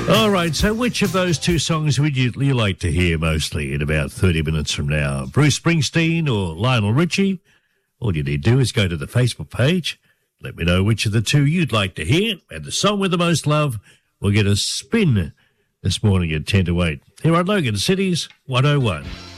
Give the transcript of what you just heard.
All right, so which of those two songs would you like to hear mostly in about 30 minutes from now? Bruce Springsteen or Lionel Richie? All you need to do is go to the Facebook page. Let me know which of the two you'd like to hear, and the song with the most love will get a spin this morning at 10 to 8 here on Logan City's 101.